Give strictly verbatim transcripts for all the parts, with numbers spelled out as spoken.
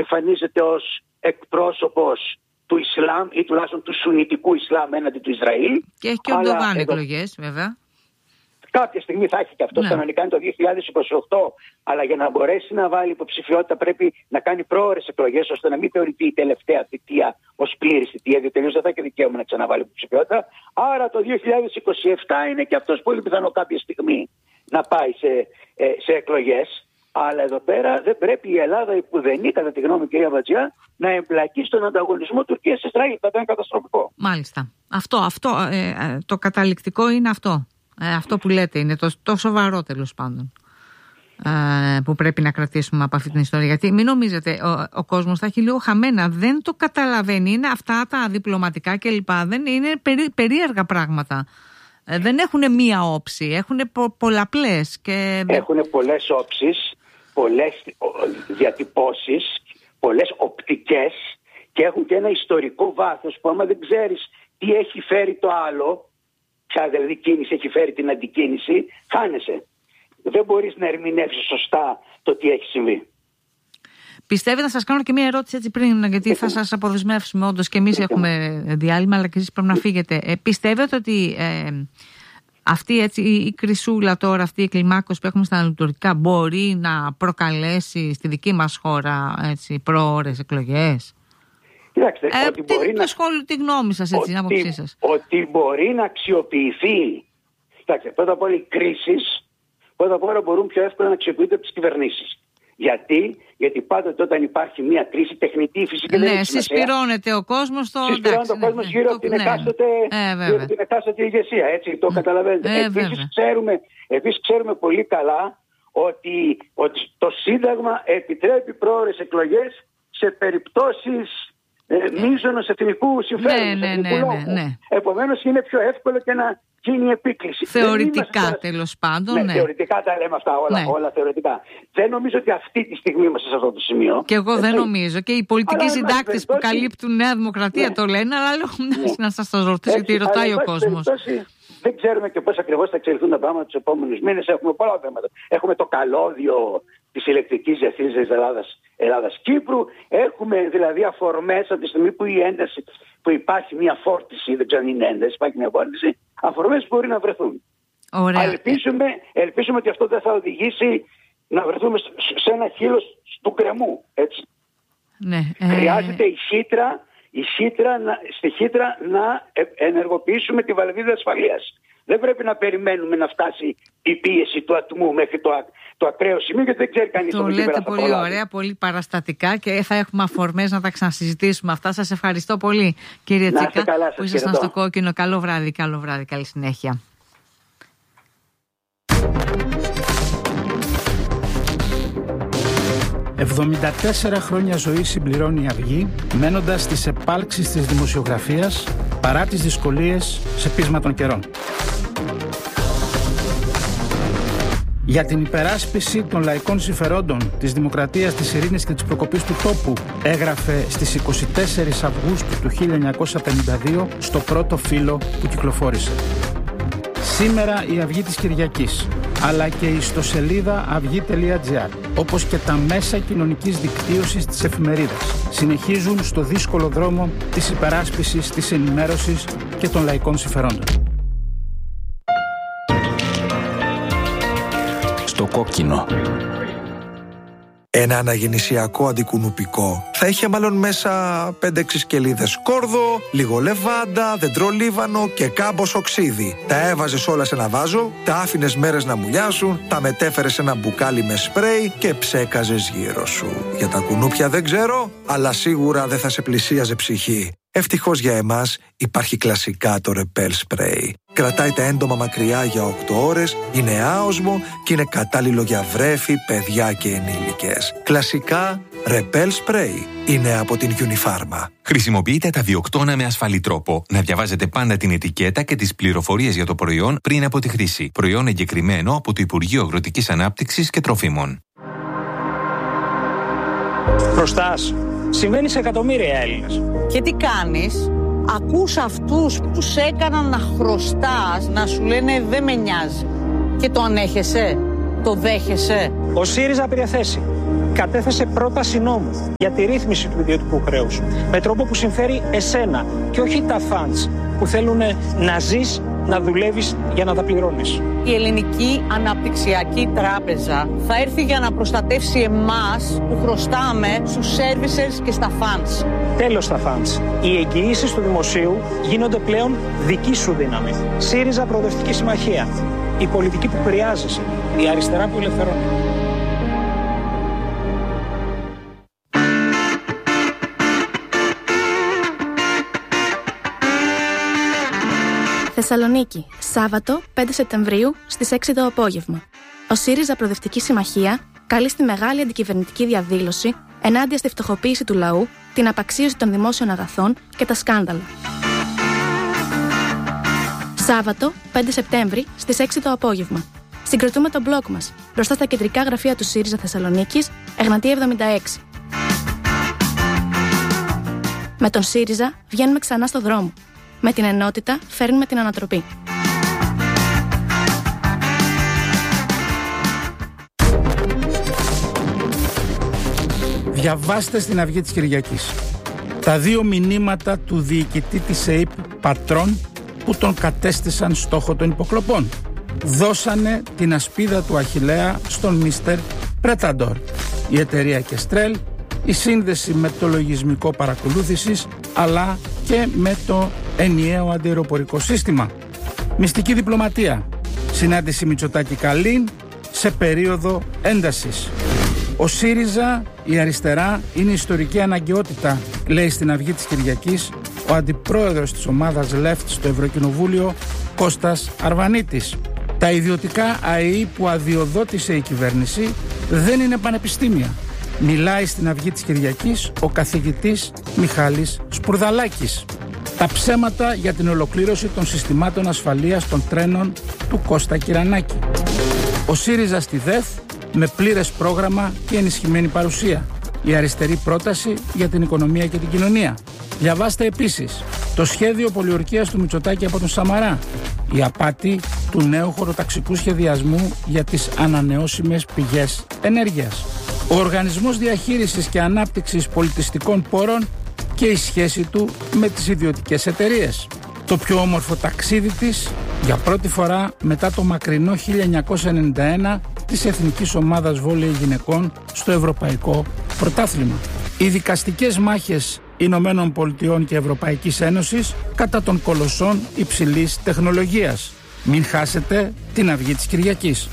εμφανίζεται ως εκπρόσωπος του Ισλάμ ή τουλάχιστον του Σουνιτικού Ισλάμ έναντι του Ισραήλ. Και έχει και ο Ντογάν εκλογές, βέβαια. Κάποια στιγμή θα έχει και αυτό. Ναι. Κανονικά είναι το δύο χιλιάδες είκοσι οκτώ. Αλλά για να μπορέσει να βάλει υποψηφιότητα πρέπει να κάνει πρόωρες εκλογές, ώστε να μην θεωρηθεί η τελευταία θητεία ως πλήρη θητεία, διότι τελείως δεν θα έχει δικαίωμα να ξαναβάλει υποψηφιότητα. Άρα το δύο χιλιάδες είκοσι επτά είναι και αυτός πολύ πιθανό κάποια στιγμή να πάει σε, σε εκλογές. Αλλά εδώ πέρα δεν πρέπει η Ελλάδα, η πουδενή, κατά τη γνώμη κυρία Βατζιά, να εμπλακεί στον ανταγωνισμό Τουρκίας-Ισραήλ. Θα ήταν καταστροφικό. Μάλιστα. Αυτό, αυτό ε, το καταληκτικό είναι αυτό. Ε, αυτό που λέτε είναι το, το σοβαρό, τέλος πάντων, ε, που πρέπει να κρατήσουμε από αυτή την ιστορία. Γιατί μην νομίζετε, ο, ο κόσμος θα έχει λίγο χαμένα. Δεν το καταλαβαίνει. Είναι αυτά τα διπλωματικά κλπ. Δεν είναι περί, περίεργα πράγματα. Ε, δεν έχουν μία όψη. Έχουν πο, πολλαπλές. Και... Έχουν πολλές όψεις, πολλές διατυπώσεις, πολλές οπτικές και έχουν και ένα ιστορικό βάθος που άμα δεν ξέρεις τι έχει φέρει το άλλο, ποια δηλαδή κίνηση έχει φέρει την αντικίνηση, χάνεσαι. Δεν μπορείς να ερμηνεύσεις σωστά το τι έχει συμβεί. Πιστεύετε, να σας κάνω και μία ερώτηση έτσι πριν, γιατί θα σας αποδεσμεύσουμε όντως και εμείς έχουμε διάλειμμα, αλλά και εσείς πρέπει να φύγετε. Ε, πιστεύετε ότι ε, αυτή έτσι, η κρυσούλα τώρα, αυτή η κλιμάκωση που έχουμε στα ανατολικά μπορεί να προκαλέσει στη δική μας χώρα έτσι, προώρες εκλογές? Κοιτάξτε, ε, ότι τι, μπορεί το να... σχόλιο, τη γνώμη σας, έτσι, την άποψή σας. Ότι μπορεί να αξιοποιηθεί. Κοιτάξτε, πρώτα απ' όλα οι κρίσεις, πρώτα απ' όλα μπορούν πιο εύκολα να αξιοποιούνται από τις κυβερνήσεις. Γιατί? Γιατί πάντοτε όταν υπάρχει μια κρίση τεχνητή, φυσική, ναι, συσπυρώνεται ο κόσμος στο... Συσπυρώνεται ο κόσμος ναι, γύρω από την, ναι, εκάστοτε, ε, την εκάστοτε ηγεσία, έτσι, το καταλαβαίνετε. Ε, επίσης, ξέρουμε, επίσης ξέρουμε πολύ καλά ότι, ότι το Σύνταγμα επιτρέπει πρόωρες εκλογές σε περιπτώσεις ε, μείζωνος εθνικού συμφέροντος. Ναι, ναι, ναι, ναι, ναι. Επομένως είναι πιο εύκολο και να γίνει η επίκληση. Θεωρητικά είμαστε... τέλος πάντων. Ναι, ναι. Θεωρητικά τα λέμε αυτά όλα, ναι. όλα θεωρητικά. Δεν νομίζω ότι αυτή τη στιγμή είμαστε σε αυτό το σημείο. Και εγώ δεν νομίζω. Και οι πολιτικοί συντάκτες που καλύπτουν Νέα Δημοκρατία ναι. το λένε, αλλά λέω ναι. να σας το ρωτήσω γιατί ρωτάει ο κόσμος. Δεν ξέρουμε και πώς ακριβώς θα εξελιχθούν τα πράγματα τους επόμενους μήνες. Έχουμε πολλά θέματα. Έχουμε το καλώδιο της ηλεκτρικής διασύνδεσης Ελλάδας, Ελλάδας-Κύπρου. Έχουμε δηλαδή αφορμές από τη στιγμή που η ένταση, που υπάρχει μια φόρτιση, δεν ξέρω αν είναι ένταση, υπάρχει μια φόρτιση, αφορμές μπορεί να βρεθούν. Ωραία. Ελπίζουμε, ελπίζουμε ότι αυτό δεν θα οδηγήσει να βρεθούμε σε ένα χείλος του κρεμού. Έτσι. Ναι, ε... Χρειάζεται η χύτρα. Η χύτρα, στη χύτρα να ενεργοποιήσουμε τη βαλβίδα ασφαλείας. Δεν πρέπει να περιμένουμε να φτάσει η πίεση του ατμού μέχρι το, το ακραίο σημείο, γιατί δεν ξέρει κανείς. Το, το λέτε πολύ προλάβει. Ωραία, πολύ παραστατικά και θα έχουμε αφορμές να τα ξανασυζητήσουμε αυτά. Σας ευχαριστώ πολύ, κύριε να Τσίκα, καλά, που ήσασταν στο Κόκκινο. Καλό βράδυ, καλό βράδυ, καλή συνέχεια. εβδομήντα τέσσερα χρόνια ζωή συμπληρώνει η Αυγή, μένοντας στις επάλξεις της δημοσιογραφίας παρά τις δυσκολίες σε πείσμα των καιρών. Για την υπεράσπιση των λαϊκών συμφερόντων, της δημοκρατίας, της ειρήνης και της προκοπής του τόπου, έγραφε στις είκοσι τέσσερις Αυγούστου του χίλια εννιακόσια πενήντα δύο στο πρώτο φύλλο που κυκλοφόρησε. Σήμερα η Αυγή της Κυριακής, αλλά και η ιστοσελίδα αυγή τελεία τζι άρ, όπως και τα μέσα κοινωνικής δικτύωσης της εφημερίδας, συνεχίζουν στο δύσκολο δρόμο της υπεράσπισης, της ενημέρωσης και των λαϊκών συμφερόντων. Στο Κόκκινο. Ένα αναγεννησιακό αντικουνουπικό θα είχε μάλλον μέσα πέντε έξι σκελίδες σκόρδο, λίγο λεβάντα, δεντρολίβανο και κάμποσο ξύδι. Τα έβαζες όλα σε ένα βάζο, τα άφηνες μέρες να μουλιάσουν, τα μετέφερες σε ένα μπουκάλι με σπρέι και ψέκαζες γύρω σου. Για τα κουνούπια δεν ξέρω, αλλά σίγουρα δεν θα σε πλησίαζε ψυχή. Ευτυχώς για εμάς υπάρχει κλασικά το Repel Spray. Κρατάει τα έντομα μακριά για οκτώ ώρες, είναι άοσμο και είναι κατάλληλο για βρέφη, παιδιά και ενήλικες. Κλασικά Repel Spray είναι από την Unifarma. Χρησιμοποιείτε τα διοκτώνα με ασφαλή τρόπο. Να διαβάζετε πάντα την ετικέτα και τις πληροφορίες για το προϊόν πριν από τη χρήση. Προϊόν εγκεκριμένο από το Υπουργείο Αγροτικής Ανάπτυξης και Τροφίμων. Χρωστάς. Συμβαίνει σε εκατομμύρια Έλληνες. Και τι κάνεις? Ακούς αυτούς που σε έκαναν να χρωστάς, να σου λένε δεν με νοιάζει. Και το ανέχεσαι, το δέχεσαι. Ο ΣΥΡΙΖΑ πήρε θέση. κατέθεσε πρόταση νόμου για τη ρύθμιση του ιδιωτικού χρέους με τρόπο που συμφέρει εσένα και όχι τα funds που θέλουν να ζεις, να δουλεύεις για να τα πληρώνεις. Η Ελληνική Αναπτυξιακή Τράπεζα θα έρθει για να προστατεύσει εμάς που χρωστάμε στους services και στα funds. Τέλος στα funds. Οι εγγυήσεις του δημοσίου γίνονται πλέον δική σου δύναμη. ΣΥΡΙΖΑ Προοδευτική Συμμαχία. Η πολιτική που χρειάζεσαι. Η αριστερά που ελευθερώνει. Θεσσαλονίκη, Σάββατο πέντε Σεπτεμβρίου στις έξι το απόγευμα. Ο ΣΥΡΙΖΑ Προοδευτική Συμμαχία καλεί στη μεγάλη αντικυβερνητική διαδήλωση ενάντια στη φτωχοποίηση του λαού, την απαξίωση των δημόσιων αγαθών και τα σκάνδαλα. Σάββατο πέντε Σεπτέμβρη στις έξι το απόγευμα. Συγκροτούμε τον μπλοκ μας μπροστά στα κεντρικά γραφεία του ΣΥΡΙΖΑ Θεσσαλονίκης, Εγνατία εβδομήντα έξι. Με τον ΣΥΡΙΖΑ βγαίνουμε ξανά στο δρόμο. Με την ενότητα φέρνουμε την ανατροπή. Διαβάστε στην Αυγή της Κυριακής τα δύο μηνύματα του διοικητή της ΕΥΠ Πατρών που τον κατέστησαν στόχο των υποκλοπών. Δώσανε την ασπίδα του Αχιλλέα στον μίστερ Πρέταντορ. Η εταιρεία Κεστρέλ, η σύνδεση με το λογισμικό παρακολούθησης αλλά και με το ενιαίο αντιαεροπορικό σύστημα. Μυστική διπλωματία. Συνάντηση Μητσοτάκη-Καλίν σε περίοδο έντασης. Ο ΣΥΡΙΖΑ, η αριστερά, είναι ιστορική αναγκαιότητα, λέει στην Αυγή της Κυριακής ο αντιπρόεδρος της ομάδας Left στο Ευρωκοινοβούλιο, Κώστας Αρβανίτης. Τα ιδιωτικά ΑΕΗ που αδειοδότησε η κυβέρνηση δεν είναι πανεπιστήμια. Μιλάει στην Αυγή της Κυριακής ο καθηγητής Μιχάλης Σπουρδαλάκης. Τα ψέματα για την ολοκλήρωση των συστημάτων ασφαλείας των τρένων του Κώστα Κυρανάκη. Ο ΣΥΡΙΖΑ στη ΔΕΘ με πλήρες πρόγραμμα και ενισχυμένη παρουσία. Η αριστερή πρόταση για την οικονομία και την κοινωνία. Διαβάστε επίσης το σχέδιο πολιορκίας του Μητσοτάκη από τον Σαμαρά. Η απάτη του νέου χωροταξικού σχεδιασμού για τις ανανεώσιμες πηγές ενέργειας. Ο Οργανισμός Διαχείρισης και Ανάπτυξης Πολιτιστικών Πόρων και η σχέση του με τις ιδιωτικές εταιρείες. Το πιο όμορφο ταξίδι της, για πρώτη φορά μετά το μακρινό χίλια εννιακόσια ενενήντα ένα, της Εθνικής Ομάδας Βόλεϊ Γυναικών στο Ευρωπαϊκό Πρωτάθλημα. Οι δικαστικές μάχες Ηνωμένων Πολιτειών και Ευρωπαϊκής Ένωσης κατά των κολοσσών υψηλής τεχνολογίας. Μην χάσετε την Αυγή της Κυριακής.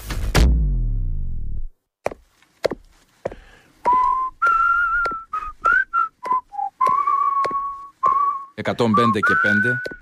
εκατόν πέντε και πέντε